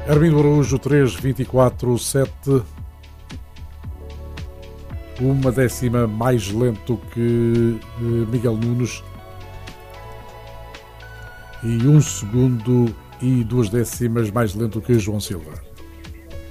Armindo Araújo 3:24.7, uma décima mais lento que Miguel Nunes e 1 segundo e 2 décimas mais lento que João Silva.